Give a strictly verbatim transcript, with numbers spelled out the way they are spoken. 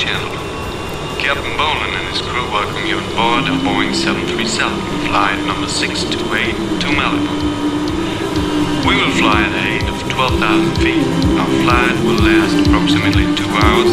gentlemen. Captain Boland and his crew welcome you on board of Boeing seven three seven, flight number six two eight to Malibu. We will fly at a height of twelve thousand feet. Our flight will last approximately two hours